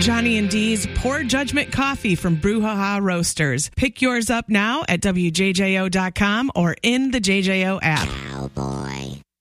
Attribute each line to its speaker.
Speaker 1: Johnny and Dee's Poor Judgment Coffee from Brouhaha Roasters. Pick yours up now at WJJO.com or in the JJO app.
Speaker 2: Cowboy.